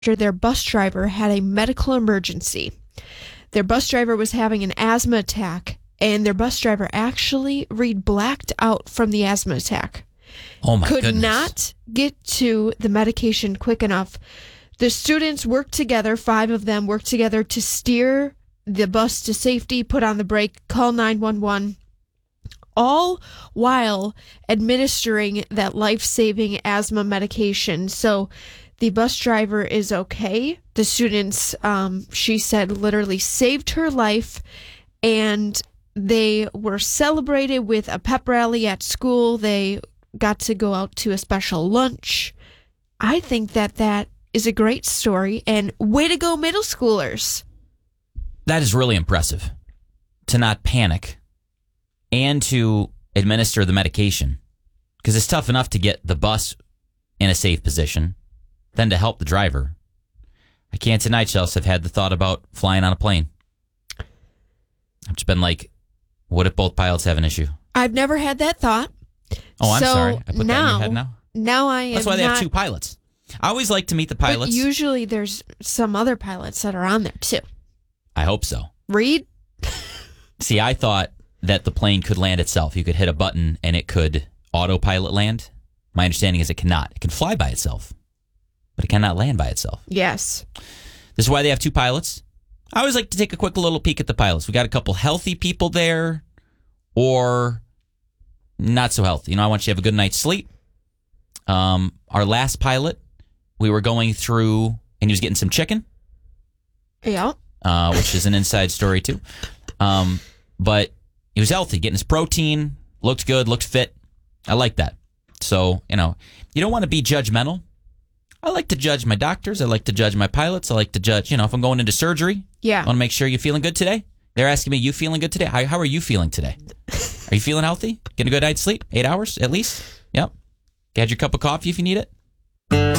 after their bus driver had a medical emergency. Their bus driver was having an asthma attack, and their bus driver actually blacked out from the asthma attack. Oh my goodness. Could not get to the medication quick enough. The students worked together, 5 of them worked together to steer the bus to safety, put on the brake, call 911, all while administering that life-saving asthma medication. So the bus driver is okay. The students, she said, literally saved her life, and they were celebrated with a pep rally at school. They got to go out to a special lunch. I think that is a great story, and way to go, middle schoolers. That is really impressive, to not panic and to administer the medication, because it's tough enough to get the bus in a safe position, then to help the driver. I can't deny, Chelsea, I've had the thought about flying on a plane. I've just been like, what if both pilots have an issue? I've never had that thought. Oh, I'm sorry. I put that in your head now? Now I am. That's why they have 2 pilots. I always like to meet the pilots. But usually there's some other pilots that are on there, too. I hope so. Reed? See, I thought that the plane could land itself. You could hit a button and it could autopilot land. My understanding is it cannot. It can fly by itself, but it cannot land by itself. Yes. This is why they have 2 pilots. I always like to take a quick little peek at the pilots. We got a couple healthy people there, or not so healthy. I want you to have a good night's sleep. Our last pilot, we were going through, and he was getting some chicken. Yeah. Which is an inside story too. But he was healthy, getting his protein, looked good, looked fit. I like that. So, you don't want to be judgmental. I like to judge my doctors. I like to judge my pilots. I like to judge, if I'm going into surgery. Yeah. I want to make sure you're feeling good today. They're asking me, you feeling good today? How are you feeling today? Are you feeling healthy? Getting a good night's sleep? 8 hours at least? Yep. Had your cup of coffee if you need it?